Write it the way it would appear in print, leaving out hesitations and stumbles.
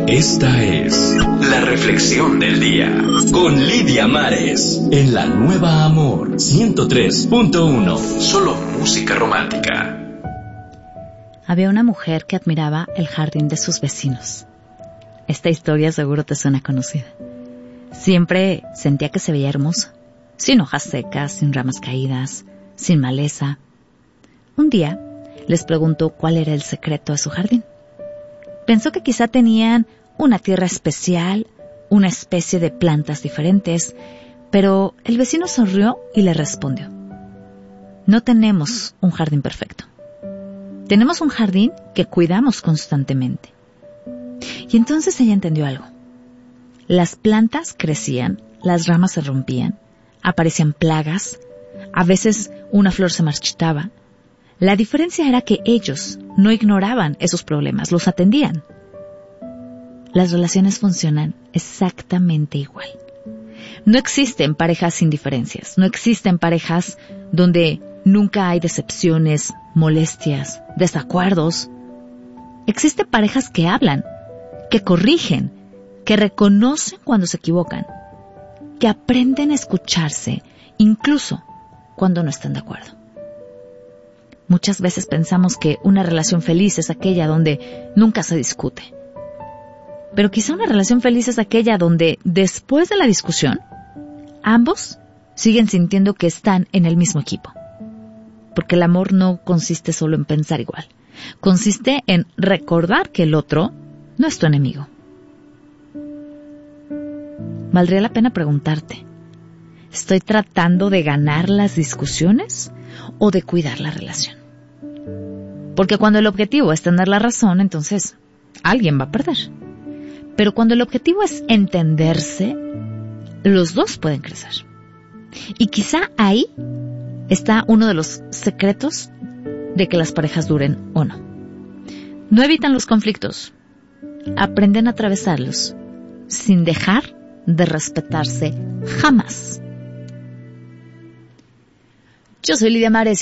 Esta es la reflexión del día con Lidia Mares en la Nueva Amor 103.1. Solo música romántica. Había una mujer que admiraba el jardín de sus vecinos. Esta historia seguro te suena conocida. Siempre sentía que se veía hermoso, sin hojas secas, sin ramas caídas, sin maleza. Un día les preguntó cuál era el secreto de su jardín. Pensó que quizá tenían una tierra especial, una especie de plantas diferentes, pero el vecino sonrió y le respondió: no tenemos un jardín perfecto. Tenemos un jardín que cuidamos constantemente. Y entonces ella entendió algo. Las plantas crecían, las ramas se rompían, aparecían plagas, a veces una flor se marchitaba. La diferencia era que ellos no ignoraban esos problemas, los atendían. Las relaciones funcionan exactamente igual. No existen parejas sin diferencias, no existen parejas donde nunca hay decepciones, molestias, desacuerdos. Existen parejas que hablan, que corrigen, que reconocen cuando se equivocan, que aprenden a escucharse, incluso cuando no están de acuerdo. Muchas veces pensamos que una relación feliz es aquella donde nunca se discute. Pero quizá una relación feliz es aquella donde, después de la discusión, ambos siguen sintiendo que están en el mismo equipo. Porque el amor no consiste solo en pensar igual. Consiste en recordar que el otro no es tu enemigo. Valdría la pena preguntarte: ¿estoy tratando de ganar las discusiones o de cuidar la relación? Porque cuando el objetivo es tener la razón, entonces alguien va a perder. Pero cuando el objetivo es entenderse, los dos pueden crecer. Y quizá ahí está uno de los secretos de que las parejas duren o no. No evitan los conflictos, aprenden a atravesarlos sin dejar de respetarse jamás. Yo soy Lidia Mares.